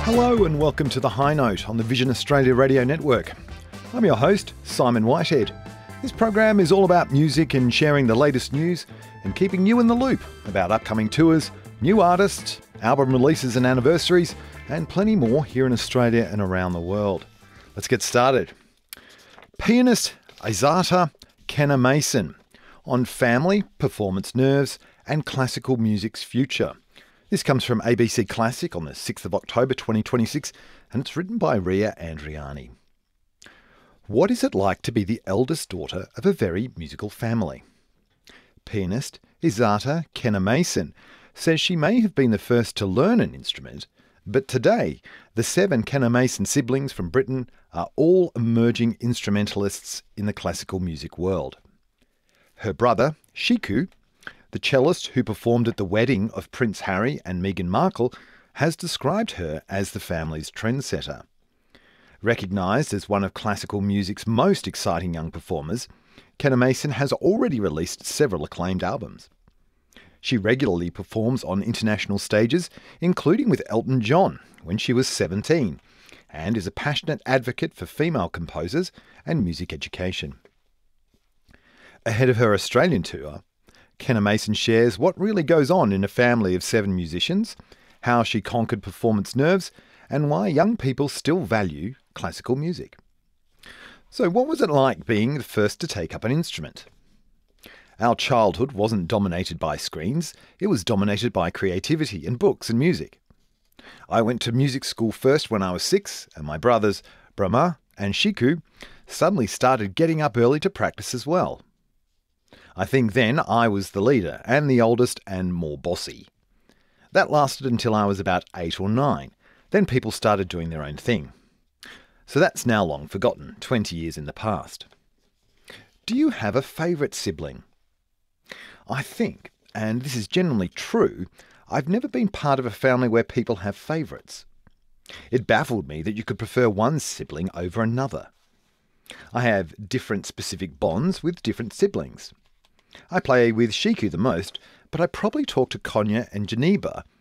Hello and welcome to The High Note on the Vision Australia Radio Network. I'm your host, Simon Whitehead. This program is all about music and sharing the latest news and keeping you in the loop about upcoming tours, new artists, album releases and anniversaries, and plenty more here in Australia and around the world. Let's get started. Pianist Isata Kenner-Mason on family, performance nerves, and classical music's future. This comes from ABC Classic on the 6th of October 2026, and it's written by Ria Andriani. What is it like to be the eldest daughter of a very musical family? Pianist Isata Kenner-Mason says she may have been the first to learn an instrument, but today the 7 Kenner-Mason siblings from Britain are all emerging instrumentalists in the classical music world. Her brother, Shiku, the cellist who performed at the wedding of Prince Harry and Meghan Markle, has described her as the family's trendsetter. Recognised as one of classical music's most exciting young performers, Kenner-Mason has already released several acclaimed albums. She regularly performs on international stages, including with Elton John when she was 17, and is a passionate advocate for female composers and music education. Ahead of her Australian tour, Kenner-Mason shares what really goes on in a family of 7 musicians, how she conquered performance nerves, and why young people still value classical music. So what was it like being the first to take up an instrument? Our childhood wasn't dominated by screens, it was dominated by creativity and books and music. I went to music school first when I was 6, and my brothers Brahma and Shiku suddenly started getting up early to practice as well. I think then I was the leader and the oldest and more bossy. That lasted until I was about 8 or 9. Then people started doing their own thing. So that's now long forgotten, 20 years in the past. Do you have a favourite sibling? I think, and this is generally true, I've never been part of a family where people have favourites. It baffled me that you could prefer one sibling over another. I have different specific bonds with different siblings. I play with Shiku the most, but I probably talk to Konya and Geneba